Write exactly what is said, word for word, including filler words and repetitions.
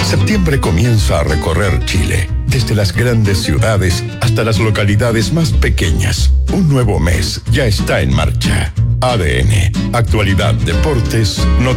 Septiembre comienza a recorrer Chile, desde las grandes ciudades hasta las localidades más pequeñas. Un nuevo mes ya está en marcha. A D N, actualidad, deportes, noticias.